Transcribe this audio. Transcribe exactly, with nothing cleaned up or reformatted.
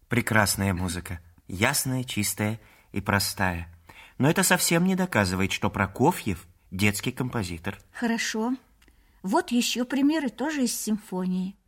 Прекрасная музыка, ясная, чистая и простая. Но это совсем не доказывает, что Прокофьев детский композитор. Хорошо. Вот еще примеры тоже из симфонии.